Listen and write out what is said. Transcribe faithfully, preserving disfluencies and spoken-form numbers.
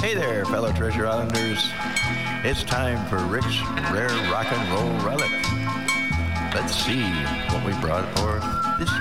Hey there, fellow Treasure Islanders. It's time for Rick's Rare Rock and Roll Relic. Let's see what we brought forth this